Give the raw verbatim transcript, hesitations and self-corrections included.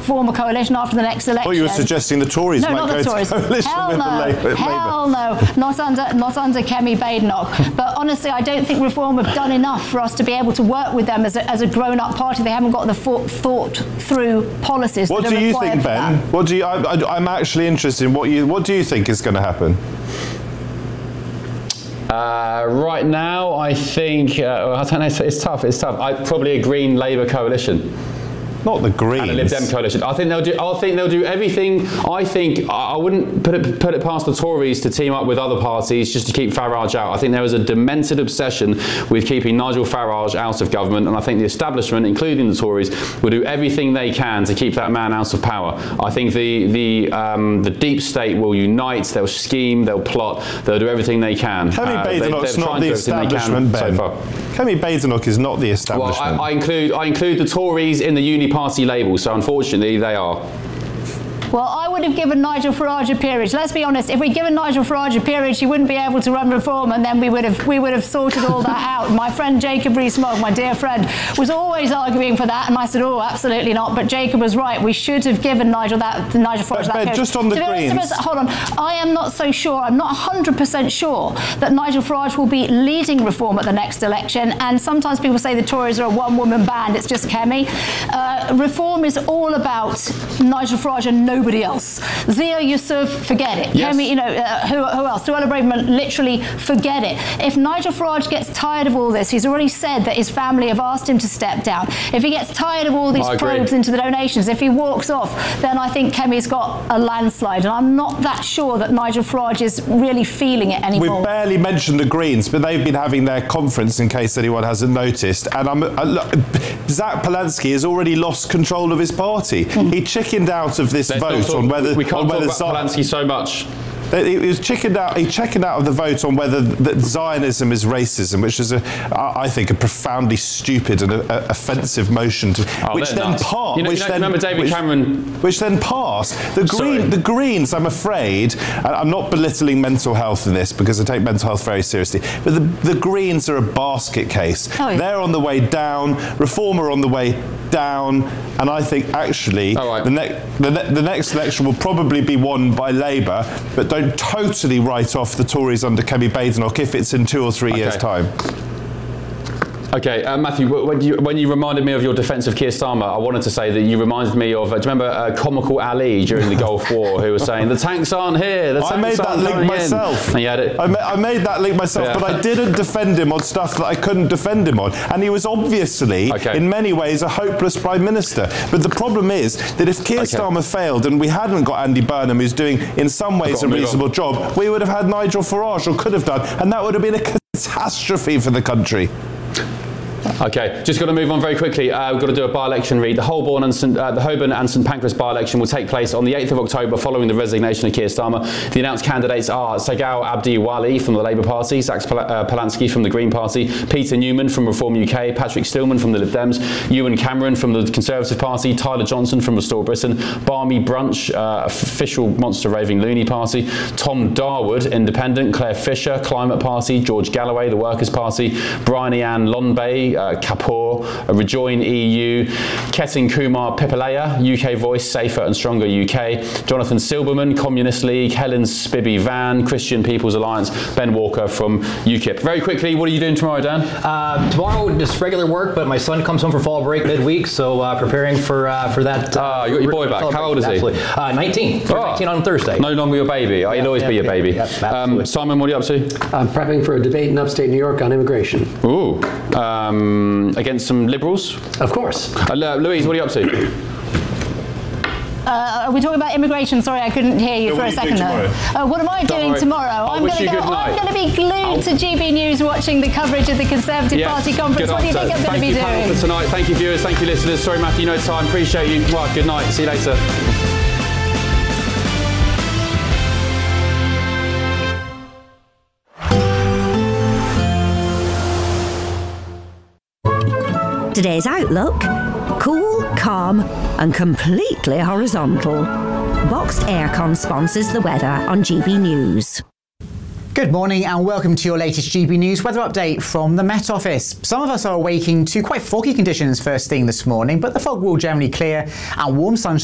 form a coalition after the next election. Well, you were suggesting the Tories no, might not go the Tories. to coalition Hell with no. the Labour. Hell no. Not under, not under Kemi Badenoch. But honestly, I don't think Reform have done enough for us to be able to work with them as a, as a grown-up party. They haven't got the thought through policies. What that do are you required think, for Ben? that. What do you? I, I, I'm actually interested in what you. What do you think is going to happen? Uh, right now, I think uh, I don't know. It's, it's tough. It's tough. I probably a Green Labour coalition. Not the Greens. And a Lib Dem coalition. I think they'll do. I think they'll do everything. I think I wouldn't put it put it past the Tories to team up with other parties just to keep Farage out. I think there is a demented obsession with keeping Nigel Farage out of government, and I think the establishment, including the Tories, will do everything they can to keep that man out of power. I think the the um, the deep state will unite. They'll scheme. They'll plot. They'll do everything they can. Kemi uh, Badenoch's not the establishment, Ben. So Kemi Badenoch is not the establishment. Well, I, I include I include the Tories in the uni party label, so unfortunately they are. Well, I would have given Nigel Farage a peerage. Let's be honest. If we'd given Nigel Farage a peerage, he wouldn't be able to run Reform, and then we would have we would have sorted all that out. My friend Jacob Rees-Mogg, my dear friend, was always arguing for that, and I said, "Oh, absolutely not." But Jacob was right. We should have given Nigel that Nigel Farage but, that Ben, just on the Greens. Honest, hold on. I am not so sure. I'm not one hundred percent sure that Nigel Farage will be leading Reform at the next election. And sometimes people say the Tories are a one-woman band. It's just Kemi. Uh, Reform is all about Nigel Farage and nobody else. Zia Yusuf, forget it. Yes. Kemi, you know, uh, who, who else? Suella Braverman, literally forget it. If Nigel Farage gets tired of all this, he's already said that his family have asked him to step down. If he gets tired of all these probes into the donations, if he walks off, then I think Kemi's got a landslide. And I'm not that sure that Nigel Farage is really feeling it anymore. We've barely mentioned the Greens, but they've been having their conference, in case anyone hasn't noticed. And I'm, uh, look, Zach Polansky has already lost control of his party. Mm. He chickened out of this Let's vote talk, on whether... We can't on whether talk about Polansky so much. He was chickened out. He chickened out of the vote on whether that Zionism is racism, which is, a, I think, a profoundly stupid and a, a offensive motion. To, oh, which then passed. You know, which you know, then remember David which, Cameron? Which then passed. The Green, the Greens, I'm afraid, and I'm not belittling mental health in this because I take mental health very seriously, but the, the Greens are a basket case. Oh, yeah. They're on the way down. Reform are on the way down, and I think actually oh, right. the, ne- the, ne- the next election will probably be won by Labour, but don't totally write off the Tories under Kemi Badenoch if it's in two or three okay. years' time. Okay, uh, Matthew, when you, when you reminded me of your defence of Keir Starmer, I wanted to say that you reminded me of, uh, do you remember uh, Comical Ali during the Gulf War, who was saying, the tanks aren't here, the tanks I made that link myself. And you had it. I, ma- I made that link myself, yeah. But I didn't defend him on stuff that I couldn't defend him on. And he was obviously, okay. in many ways, a hopeless Prime Minister. But the problem is that if Keir okay. Starmer failed and we hadn't got Andy Burnham, who's doing, in some ways, a reasonable on. job, we would have had Nigel Farage, or could have done, and that would have been a catastrophe for the country. Okay, just got to move on very quickly. Uh, we've got to do a by-election read. The Holborn and St, uh, the Holborn and St Pancras by-election will take place on the eighth of October following the resignation of Keir Starmer. The announced candidates are Sagal Abdi Wali from the Labour Party, Zach Pol- uh, Polansky from the Green Party, Peter Newman from Reform U K, Patrick Stillman from the Lib Dems, Ewan Cameron from the Conservative Party, Tyler Johnson from Restore Britain, Barmy Brunch, uh, official monster raving loony party, Tom Darwood, Independent, Claire Fisher, Climate Party, George Galloway, the Workers' Party, Bryony Ann Lonbay, uh, Kapoor, uh, Rejoin E U, Ketin Kumar Pipalaya, U K Voice, Safer and Stronger U K, Jonathan Silberman, Communist League, Helen Spibby Van, Christian People's Alliance, Ben Walker from UKIP. Very quickly, what are you doing tomorrow, Dan? Uh, tomorrow, just regular work, but my son comes home for fall break midweek, so uh, preparing for uh, for that. Ah, uh, you got your boy back. How old is he? Absolutely. Uh, nineteen. Oh. nineteen on Thursday. No longer your baby. Oh, yeah, he'll always yeah, be your yeah, baby. Yeah, um, Simon, what are you up to? I'm prepping for a debate in upstate New York on immigration. Ooh. Um, against some Liberals? Of course. Uh, Louise, what are you up to? Uh, are we talking about immigration? Sorry, I couldn't hear you yeah, for a second there. Uh, what am I Don't doing worry. tomorrow? I'll I'm wish going you to good night. I'm going to be glued I'll... to G B News watching the coverage of the Conservative yes, Party conference. What do you think I'm going to be doing? Thank you, panel, for tonight. Thank you, viewers. Thank you, listeners. Sorry, Matthew, no time. Appreciate you. Well, good night. See you later. Today's outlook: cool, calm and completely horizontal. Boxed Aircon sponsors the weather on G B News. Good morning and welcome to your latest G B News weather update from the Met Office. Some of us are awaking to quite foggy conditions first thing this morning, but the fog will generally clear and warm sunshine